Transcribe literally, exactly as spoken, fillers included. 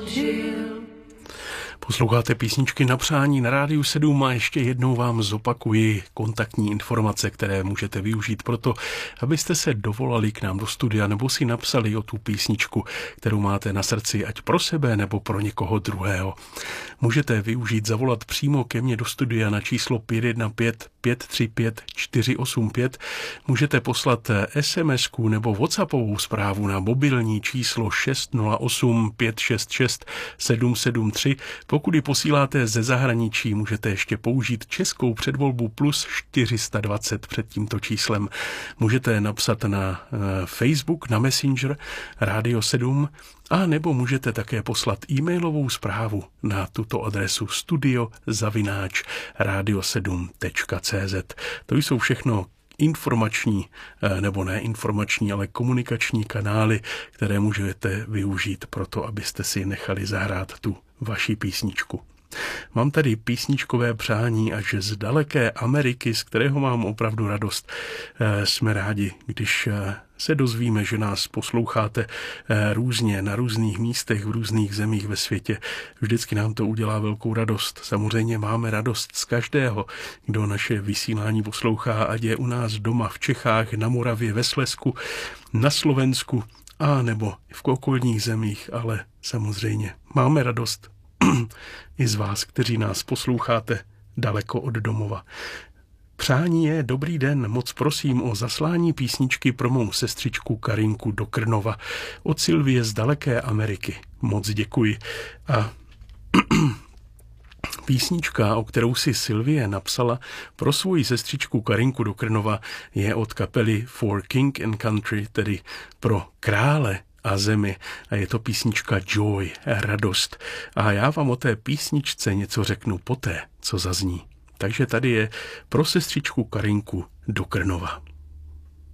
Posloucháte písničky na přání na Rádiu sedm a ještě jednou vám zopakuji kontaktní informace, které můžete využít proto, abyste se dovolali k nám do studia nebo si napsali o tu písničku, kterou máte na srdci, ať pro sebe nebo pro někoho druhého. Můžete využít zavolat přímo ke mně do studia na číslo pět jedna pět, pět tři pět, čtyři osm pět. Můžete poslat SMSku nebo WhatsAppovou zprávu na mobilní číslo šest nula osm, pět šest šest, sedm sedm tři. Pokud ji posíláte ze zahraničí, můžete ještě použít českou předvolbu plus čtyři sta dvacet před tímto číslem. Můžete napsat na Facebook, na Messenger Rádio sedm, a nebo můžete také poslat e-mailovou zprávu na tuto adresu studio zavináč radio sedm tečka cé zet. To jsou všechno informační, nebo ne informační, ale komunikační kanály, které můžete využít pro to, abyste si nechali zahrát tu vaši písničku. Mám tady písničkové přání až z daleké Ameriky, z kterého mám opravdu radost. Jsme rádi, když se dozvíme, že nás posloucháte různě na různých místech, v různých zemích ve světě. Vždycky nám to udělá velkou radost. Samozřejmě máme radost z každého, kdo naše vysílání poslouchá, ať je u nás doma v Čechách, na Moravě, ve Slezsku, na Slovensku a nebo v okolních zemích, ale samozřejmě máme radost i z vás, kteří nás posloucháte daleko od domova. Přání je dobrý den, moc prosím o zaslání písničky pro mou sestřičku Karinku do Krnova od Sylvie z daleké Ameriky. Moc děkuji. A písnička, o kterou si Sylvie napsala pro svoji sestřičku Karinku do Krnova, je od kapely For King and Country, tedy pro krále a zemi, a je to písnička Joy, radost. A já vám o té písničce něco řeknu poté, co zazní. Takže tady je pro sestřičku Karinku do Krnova.